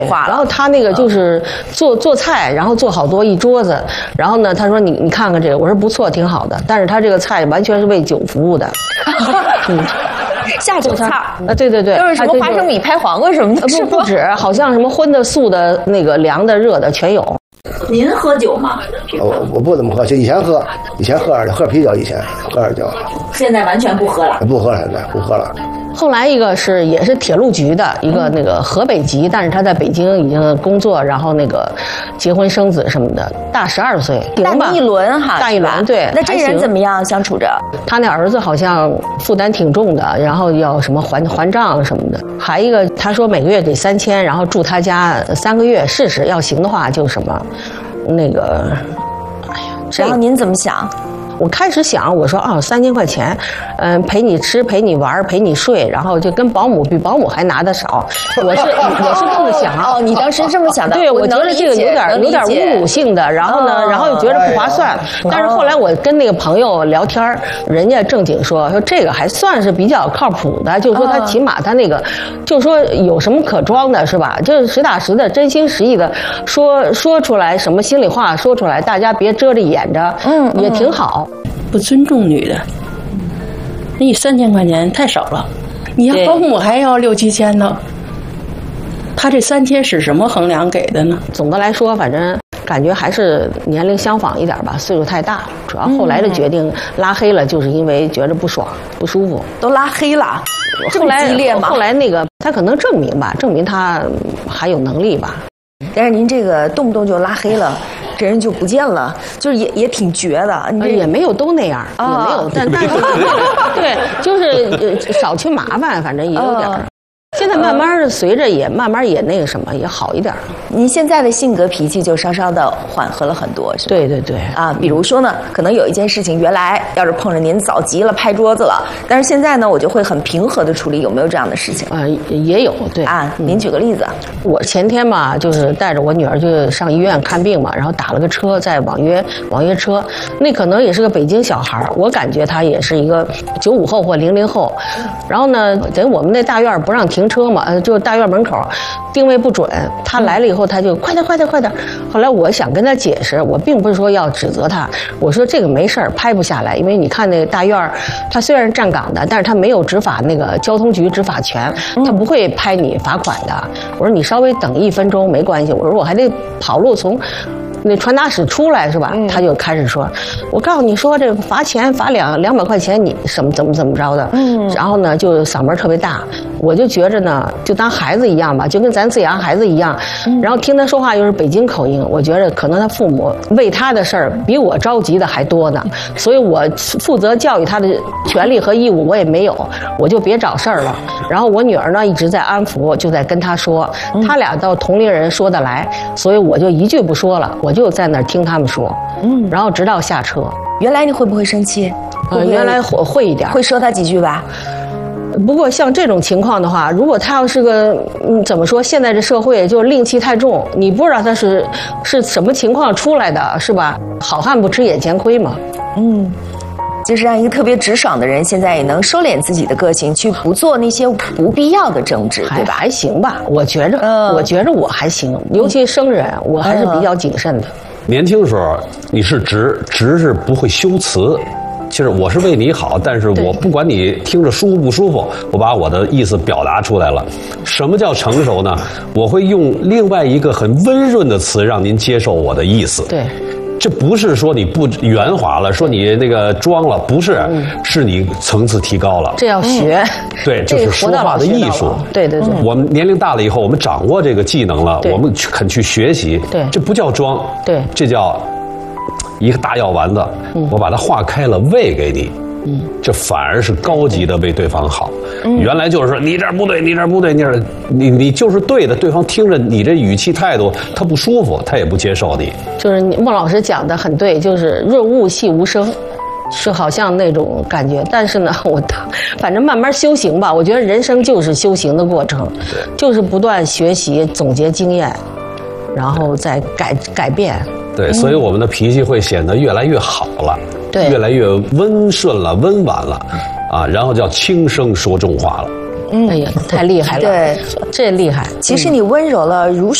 化了。 然后他那个就是做菜，然后做好多一桌子，然后呢，他说你看看这个，我说不错，挺好的，但是他这个菜完全是为酒服务的。 下酒菜啊， 对，都是什么花生米、拍黄瓜什么的， 不止，好像什么荤的、素的、那个凉的、热的全有。 您喝酒吗？ 我不怎么喝，就以前喝喝啤酒，以前喝点酒。 现在完全不喝了？ 不喝了，现在不喝了。 后来一个也是铁路局的一个那个河北籍，但是他在北京已经工作，然后那个结婚生子什么的，大12岁， 大一轮哈， 大一轮对。 那这人怎么样相处着？ 他那儿子好像负担挺重的，然后要什么还账什么的。还一个他说每个月给3000，然后住他家3个月试试，要行的话就什么那个，哎呀， 然后您怎么想？ 我开始想，我说3000块钱，陪你吃，陪你玩，陪你睡，然后就跟保姆比保姆还拿得少。我是这么想。 哦，你当时这么想的？ 对，我觉得这个有点侮辱性的，然后呢，然后又觉得不划算。但是后来我跟那个朋友聊天，人家正经说这个还算是比较靠谱的，就是说他起码他那个，就是说有什么可装的，是吧？就是实打实的、真心实意的说出来什么心里话说出来，大家别遮着掩着，也挺好。 不尊重女的，你3000块钱太少了，你要保姆还要6、7千呢。他这3000是什么衡量给的呢？ 总的来说，反正感觉还是年龄相仿一点吧，岁数太大。主要后来的决定拉黑了，就是因为觉得不爽、不舒服。 都拉黑了， 后来激烈吗？ 后来那个他可能证明他还有能力吧。 但是您这个动不动就拉黑了。这人就不见了，就是也挺绝的， 也没有都那样，也没有，但是对，就是少去麻烦，反正也有点。现在慢慢的随着也慢慢也那个什么也好一点。 您现在的性格脾气就稍稍的缓和了很多，是吧？ 对啊，比如说呢，可能有一件事情原来要是碰着您早急了拍桌子了，但是现在呢我就会很平和的处理，有没有这样的事情？ 也有，对啊，您举个例子。 我前天嘛就是带着我女儿就上医院看病嘛，然后打了个车在网约车，那可能也是个北京小孩，我感觉他也是一个95后或00后，然后呢等于我们那大院不让停车嘛，就大院门口定位不准，他来了以后他就快点。后来我想跟他解释，我并不是说要指责他，我说这个没事儿，拍不下来，因为你看那个大院他虽然是站岗的，但是他没有执法那个交通局执法权，他不会拍你罚款的。我说你稍微等1分钟没关系，我说我还得跑路从那传达室出来是吧？他就开始说，我告诉你说这罚钱罚200块钱，你什么怎么着的？然后呢就嗓门特别大，我就觉着呢就当孩子一样吧，就跟咱自养孩子一样。然后听他说话又是北京口音，我觉着可能他父母为他的事儿比我着急的还多呢，所以我负责教育他的权利和义务我也没有，我就别找事儿了。然后我女儿呢一直在安抚，就在跟他说，他俩到同龄人说得来，所以我就一句不说了，我就在那儿听他们说，然后直到下车。 原来你会不会生气？ 原来会一点，会说他几句吧。 不过像这种情况的话，如果他要是个怎么说，现在这社会就戾气太重，你不知道他是什么情况出来的，是吧？好汉不吃眼前亏嘛。 就是让一个特别直爽的人，现在也能收敛自己的个性，去不做那些不必要的争执，对吧？ 还行吧，我觉着我还行，尤其生人，我还是比较谨慎的。 年轻时候你是直是不会修辞。其实我是为你好，但是我不管你听着舒服不舒服，我把我的意思表达出来了。什么叫成熟呢？我会用另外一个很温润的词让您接受我的意思。 对， 这不是说你不圆滑了，说你那个装了，不是，是你层次提高了。 这要学， 对，就是说话的艺术。 对， 我们年龄大了以后，我们掌握这个技能了，我们肯去学习。 对， 这不叫装， 对， 这叫一个大药丸子，我把它化开了喂给你。这反而是高级的为对方好。原来就是说你这儿不对，你这儿不对，你就是对的，对方听着你这语气态度，他不舒服，他也不接受你。 就是孟老师讲的很对，就是润物细无声，是好像那种感觉。但是呢，反正慢慢修行吧，我觉得人生就是修行的过程，就是不断学习、总结经验，然后再改变。 对，所以我们的脾气会显得越来越好了。 对， 越来越温顺了，温婉了，然后叫轻声说重话了。 哎呀，太厉害了！ 对， 这厉害。 其实你温柔了如